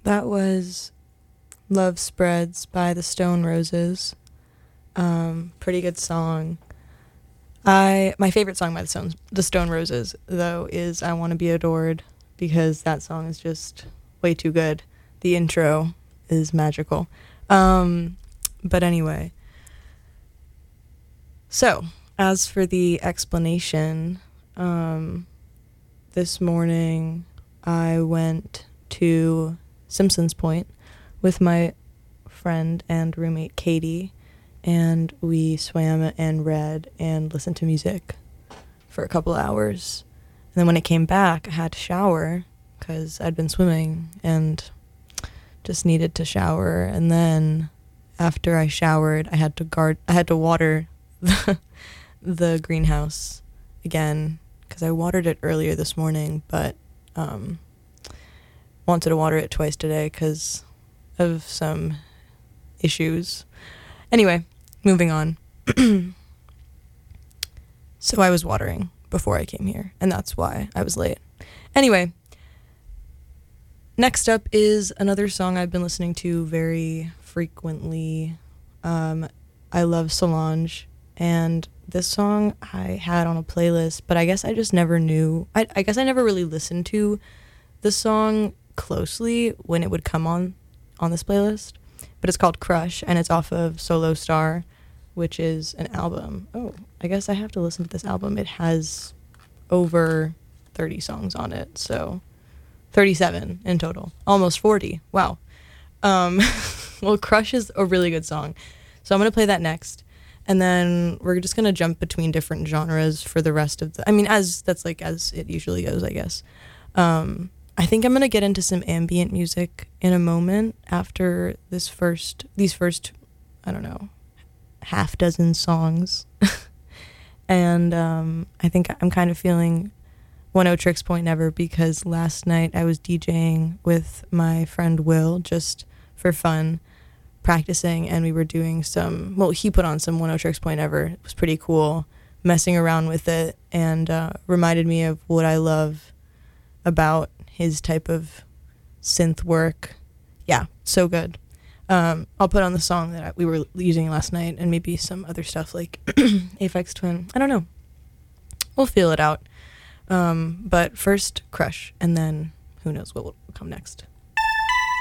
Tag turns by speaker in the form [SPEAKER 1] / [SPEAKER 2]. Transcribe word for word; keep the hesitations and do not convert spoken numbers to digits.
[SPEAKER 1] That was Love Spreads by the Stone Roses. Um, pretty good song. I my favorite song by the Stone, the Stone Roses, though, is I Want to Be Adored, because that song is just way too good. The intro is magical. Um, but anyway. So, as for the explanation, um, this morning I went to Simpsons Point with my friend and roommate Katie, and we swam and read and listened to music for a couple hours. And then when it came back, I had to shower because I'd been swimming and just needed to shower. And then after I showered, I had to guard. I had to water the, the greenhouse again because I watered it earlier this morning, but um, wanted to water it twice today because of some issues. Anyway, moving on. So I was watering before I came here, and that's why I was late. Anyway, next up is another song I've been listening to very frequently. Um, I love Solange, and this song I had on a playlist, but I guess I just never knew. I, I guess I never really listened to the song closely when it would come on on this playlist. But it's called Crush, and it's off of Solo Star, which is an album. Oh, I guess I have to listen to this album. It has over thirty songs on it, so thirty-seven in total. Almost forty. Wow. Um, well, Crush is a really good song. So I'm going to play that next. And then we're just going to jump between different genres for the rest of the... I mean, as that's like as it usually goes, I guess. Um, I think I'm going to get into some ambient music in a moment after this first... These first, I don't know, half dozen songs. And um, I think I'm kind of feeling one oh Tricks Point Never, because last night I was DJing with my friend Will just for fun, practicing, and we were doing some, well, he put on some one oh Tricks Point Never. It was pretty cool, messing around with it, and uh, reminded me of what I love about his type of synth work. Yeah, so good. Um, I'll put on the song that I, we were using last night, and maybe some other stuff like Aphex Twin. I don't know. We'll feel it out. Um, but first, Crush, and then who knows what will come next.